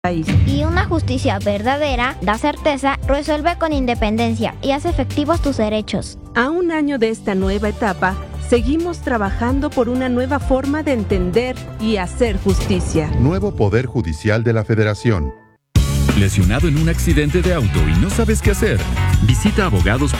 país. Y una justicia verdadera da certeza, resuelve con independencia y hace efectivos tus derechos. A un año de esta nueva etapa, seguimos trabajando por una nueva forma de entender y hacer justicia. Nuevo Poder Judicial de la Federación. ¿Lesionado en un accidente de auto y no sabes qué hacer? Visita Abogados